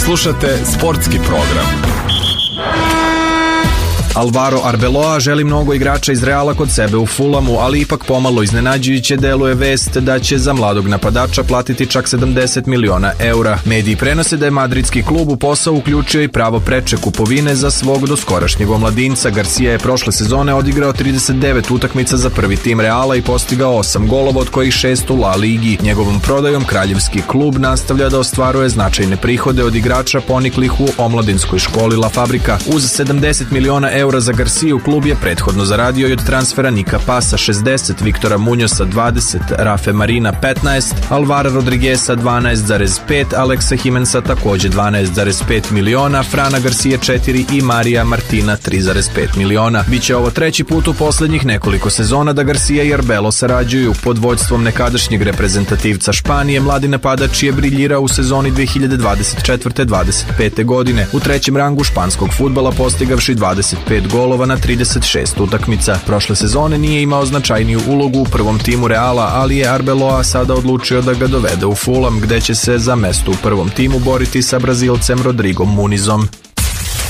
Slušate sportski program. Alvaro Arbeloa želi mnogo igrača iz Reala kod sebe u Fulamu, ali ipak pomalo iznenađujuće deluje vest da će za mladog napadača platiti čak 70 miliona eura. Mediji prenose da je madridski klub u posao uključio i pravo preče kupovine za svog doskorašnjeg omladinca. Garcia je prošle sezone odigrao 39 utakmica za prvi tim Reala i postigao 8 golova, od kojih 6 u La Ligi. Njegovom prodajom kraljevski klub nastavlja da ostvaruje značajne prihode od igrača poniklih u omladinskoj školi La Fabrika. Uz 70 miliona eura za Garciju klub je prethodno zaradio i od transfera Nika Pasa 60, Viktora Munjosa 20, Rafe Marina 15, Alvara Rodriguesa 12,5, Aleksa Jimensa takođe 12,5 miliona, Frana Garcia 4 i Marija Martina 3,5 miliona. Biće ovo treći put u poslednjih nekoliko sezona da Garcia i Arbelo sarađuju. Pod vođstvom nekadašnjeg reprezentativca Španije, mladi napadač je briljirao u sezoni 2024-25. godine. U trećem rangu španskog fudbala postigavši 25 golova na 36 utakmica. Prošle sezone nije imao značajniju ulogu u prvom timu Reala, ali je Arbeloa sada odlučio da ga dovede u Fulham, gde će se za mesto u prvom timu boriti sa Brazilcem Rodrigom Munizom.